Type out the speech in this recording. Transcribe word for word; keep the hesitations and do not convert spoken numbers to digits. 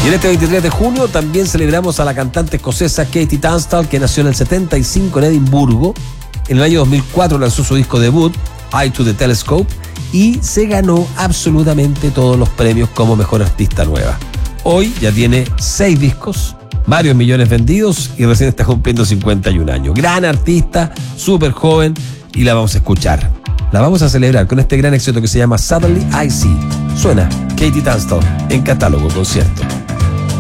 Y en este veintitrés de junio también celebramos a la cantante escocesa Katie Tunstall, que nació en el setenta y cinco en Edimburgo. En el año dos mil cuatro lanzó su disco debut, Eye to the Telescope, y se ganó absolutamente todos los premios como mejor artista nueva. Hoy ya tiene seis discos, varios millones vendidos y recién está cumpliendo cincuenta y un años. Gran artista, súper joven, y la vamos a escuchar. La vamos a celebrar con este gran éxito que se llama Suddenly I See. Suena Katie Tunstall en Catálogo Concierto.